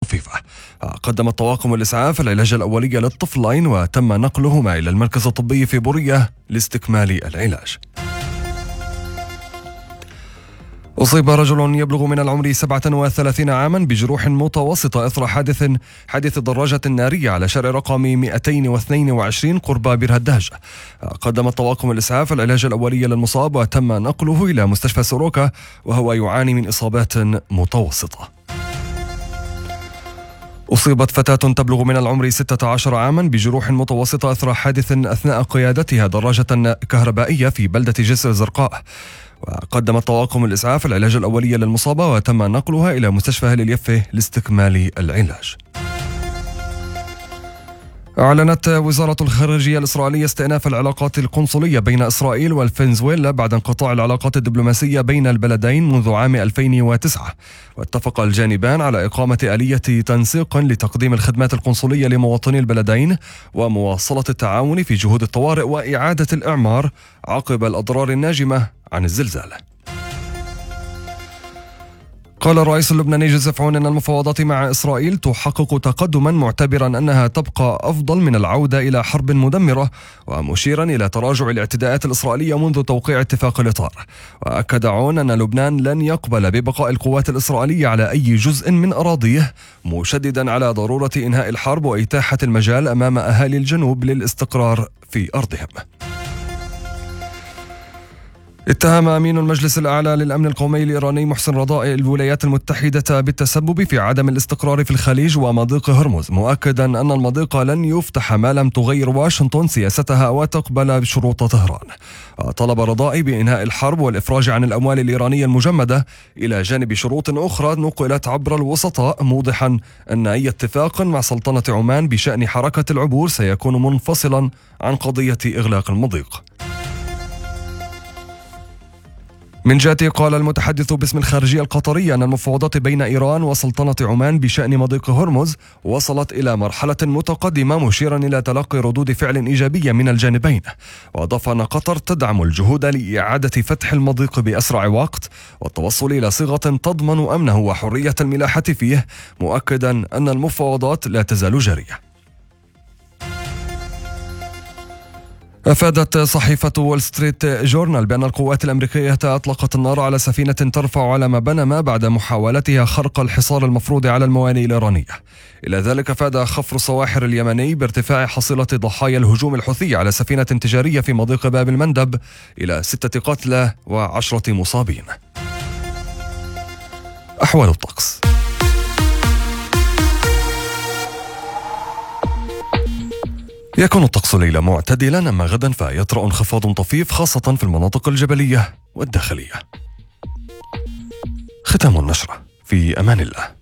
طفيفة. قدم الطواقم الإسعاف العلاج الأولي للطفلين وتم نقلهما إلى المركز الطبي في بورية لاستكمال العلاج. أصيب رجل يبلغ من العمر 37 عاما بجروح متوسطة إثر حادث دراجة نارية على شارع رقم 222 قرب بير هداج. قدم الطواقم الإسعاف العلاج الأولي للمصاب وتم نقله إلى مستشفى سوروكا وهو يعاني من إصابات متوسطة. أصيبت فتاة تبلغ من العمر 16 عاما بجروح متوسطة إثر حادث أثناء قيادتها دراجة كهربائية في بلدة جسر الزرقاء. وقدم الطواقم الإسعاف العلاج الأولي للمصابة وتم نقلها إلى مستشفى هل اليفة لاستكمال العلاج. أعلنت وزارة الخارجية الإسرائيلية استئناف العلاقات القنصلية بين إسرائيل والفنزويلا بعد انقطاع العلاقات الدبلوماسية بين البلدين منذ عام 2009. واتفق الجانبان على إقامة آلية تنسيق لتقديم الخدمات القنصلية لمواطني البلدين ومواصلة التعاون في جهود الطوارئ وإعادة الإعمار عقب الأضرار الناجمة عن الزلزال. قال الرئيس اللبناني جوزيف عون أن المفاوضات مع إسرائيل تحقق تقدما معتبرا أنها تبقى أفضل من العودة إلى حرب مدمرة ومشيرا إلى تراجع الاعتداءات الإسرائيلية منذ توقيع اتفاق الإطار. وأكد عون أن لبنان لن يقبل ببقاء القوات الإسرائيلية على أي جزء من أراضيه مشددا على ضرورة إنهاء الحرب وإتاحة المجال أمام أهالي الجنوب للاستقرار في أرضهم. اتهم أمين المجلس الأعلى للأمن القومي الإيراني محسن رضائي الولايات المتحدة بالتسبب في عدم الاستقرار في الخليج ومضيق هرمز، مؤكدا أن المضيق لن يفتح ما لم تغير واشنطن سياستها وتقبل بشروط طهران. طلب رضائي بإنهاء الحرب والإفراج عن الأموال الإيرانية المجمدة إلى جانب شروط أخرى نقلت عبر الوسطاء، موضحا أن أي اتفاق مع سلطنة عمان بشأن حركة العبور سيكون منفصلا عن قضية إغلاق المضيق. من جهته قال المتحدث باسم الخارجية القطرية أن المفاوضات بين إيران وسلطنة عمان بشأن مضيق هرمز وصلت إلى مرحلة متقدمة، مشيرا إلى تلقي ردود فعل إيجابية من الجانبين. وأضاف أن قطر تدعم الجهود لإعادة فتح المضيق بأسرع وقت والتوصل إلى صيغة تضمن أمنه وحرية الملاحة فيه، مؤكدا أن المفاوضات لا تزال جارية. أفادت صحيفة وول ستريت جورنال بأن القوات الأمريكية أطلقت النار على سفينة ترفع علم بنما بعد محاولتها خرق الحصار المفروض على الموانئ الإيرانية. إلى ذلك أفاد خفر الصواحر اليمني بارتفاع حصيلة ضحايا الهجوم الحوثي على سفينة تجارية في مضيق باب المندب إلى 6 قتلى و10 مصابين. أحوال الطقس. يكون الطقس الليلة معتدلا، أما غدا فيطرأ انخفاض طفيف خاصة في المناطق الجبلية والداخلية. ختام النشرة، في أمان الله.